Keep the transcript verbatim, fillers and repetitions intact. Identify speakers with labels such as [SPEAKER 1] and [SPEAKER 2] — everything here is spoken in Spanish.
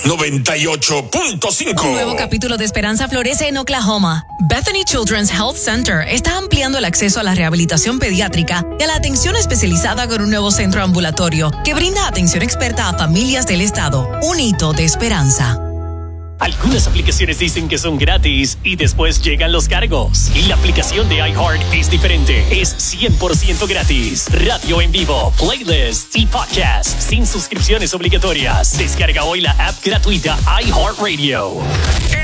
[SPEAKER 1] noventa y ocho punto cinco.
[SPEAKER 2] Un nuevo capítulo de esperanza florece en Oklahoma. Bethany Children's Health Center está ampliando el acceso a la rehabilitación pediátrica y a la atención especializada con un nuevo centro ambulatorio que brinda atención experta a familias del estado. Un hito de esperanza.
[SPEAKER 3] Algunas aplicaciones dicen que son gratis y después llegan los cargos. Y la aplicación de iHeart es diferente. Es cien por ciento gratis. Radio en vivo, playlists y podcasts sin suscripciones obligatorias. Descarga hoy la app gratuita iHeartRadio.